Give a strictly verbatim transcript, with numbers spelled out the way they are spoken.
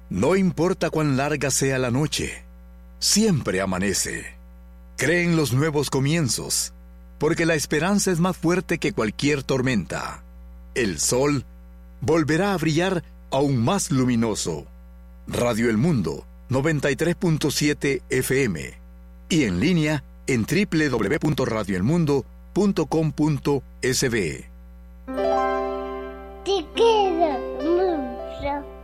No importa cuán larga sea la noche, siempre amanece. Cree en los nuevos comienzos, porque la esperanza es más fuerte que cualquier tormenta. El sol volverá a brillar aún más luminoso. Radio El Mundo, noventa y tres punto siete F M. Y en línea en doble u doble u doble u punto radio el mundo punto com punto es be.